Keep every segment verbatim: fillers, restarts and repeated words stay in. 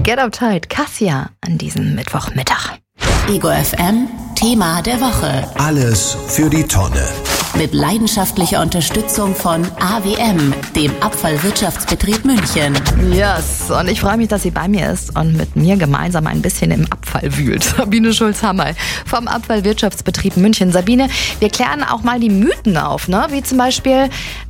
Get Uptight, Cassia an diesem Mittwochmittag. Ego F M, Thema der Woche. Alles für die Tonne. Mit leidenschaftlicher Unterstützung von A W M, dem Abfallwirtschaftsbetrieb München. Yes, und ich freue mich, dass sie bei mir ist und mit mir gemeinsam ein bisschen im Abfall wühlt. Sabine Schulz-Hammer vom Abfallwirtschaftsbetrieb München. Sabine, wir klären auch mal die Mythen auf, ne? Wie zum Beispiel,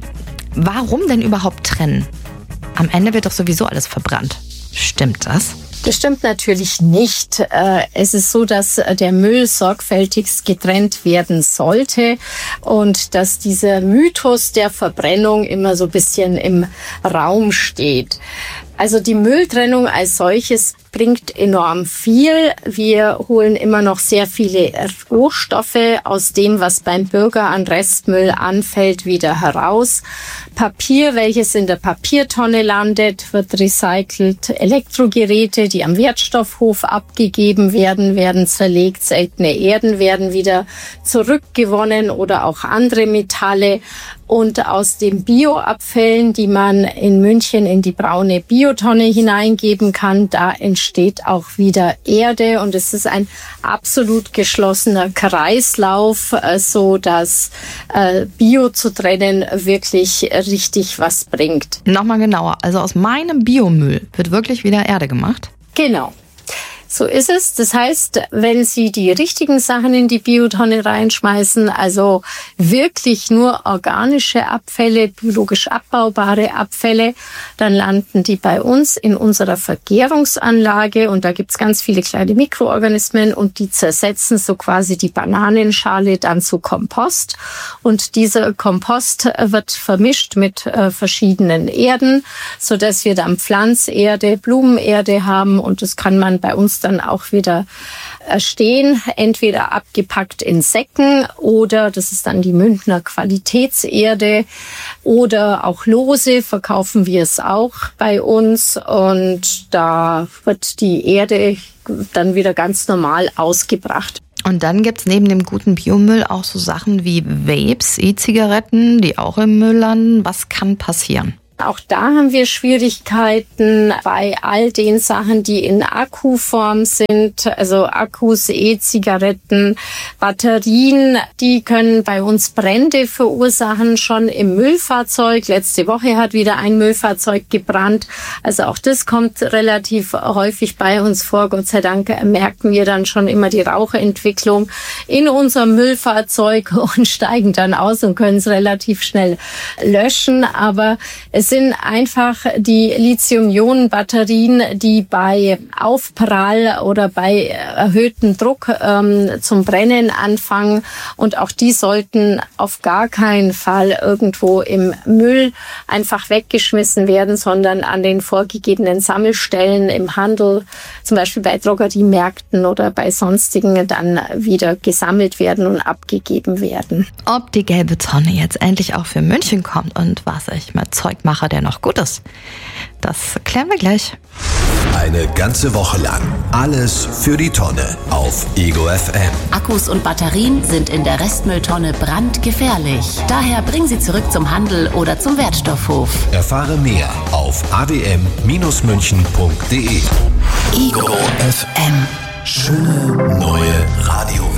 warum denn überhaupt trennen? Am Ende wird doch sowieso alles verbrannt. Stimmt das? Das stimmt natürlich nicht. Es ist so, dass der Müll sorgfältigst getrennt werden sollte und dass dieser Mythos der Verbrennung immer so ein bisschen im Raum steht. Also die Mülltrennung als solches bringt enorm viel. Wir holen immer noch sehr viele Rohstoffe aus dem, was beim Bürger an Restmüll anfällt, wieder heraus. Papier, welches in der Papiertonne landet, wird recycelt. Elektrogeräte, die am Wertstoffhof abgegeben werden, werden zerlegt. Seltene Erden werden wieder zurückgewonnen oder auch andere Metalle. Und aus den Bioabfällen, die man in München in die braune Biotonne hineingeben kann, da entsteht auch wieder Erde. Und es ist ein absolut geschlossener Kreislauf, so dass äh, Bio zu trennen wirklich richtig was bringt. Nochmal genauer, also aus meinem Biomüll wird wirklich wieder Erde gemacht? Genau. So ist es. Das heißt, wenn Sie die richtigen Sachen in die Biotonne reinschmeißen, also wirklich nur organische Abfälle, biologisch abbaubare Abfälle, dann landen die bei uns in unserer Vergärungsanlage und da gibt's ganz viele kleine Mikroorganismen und die zersetzen so quasi die Bananenschale dann zu Kompost und dieser Kompost wird vermischt mit äh, verschiedenen Erden, so dass wir dann Pflanzerde, Blumenerde haben und das kann man bei uns dann auch wieder stehen, entweder abgepackt in Säcken oder das ist dann die Münchner Qualitätserde oder auch lose verkaufen wir es auch bei uns und da wird die Erde dann wieder ganz normal ausgebracht. Und dann gibt's neben dem guten Biomüll auch so Sachen wie Vapes, E-Zigaretten, die auch im Müll landen. Was kann passieren? Auch da haben wir Schwierigkeiten bei all den Sachen, die in Akkuform sind, also Akkus, E-Zigaretten, Batterien, die können bei uns Brände verursachen, schon im Müllfahrzeug. Letzte Woche hat wieder ein Müllfahrzeug gebrannt. Also auch das kommt relativ häufig bei uns vor. Gott sei Dank merken wir dann schon immer die Rauchentwicklung in unserem Müllfahrzeug und steigen dann aus und können es relativ schnell löschen. Aber es Es sind einfach die Lithium-Ionen-Batterien, die bei Aufprall oder bei erhöhtem Druck ähm, zum Brennen anfangen. Und auch die sollten auf gar keinen Fall irgendwo im Müll einfach weggeschmissen werden, sondern an den vorgegebenen Sammelstellen im Handel, zum Beispiel bei Drogeriemärkten oder bei sonstigen, dann wieder gesammelt werden und abgegeben werden. Ob die gelbe Tonne jetzt endlich auch für München kommt und was ich mit Zeug mache, der noch gut ist, das klären wir gleich. Eine ganze Woche lang alles für die Tonne auf Ego F M. Akkus und Batterien sind in der Restmülltonne brandgefährlich. Daher bring sie zurück zum Handel oder zum Wertstoffhof. Erfahre mehr auf a w m Bindestrich münchen punkt d e. Ego F M. Schöne neue Radio.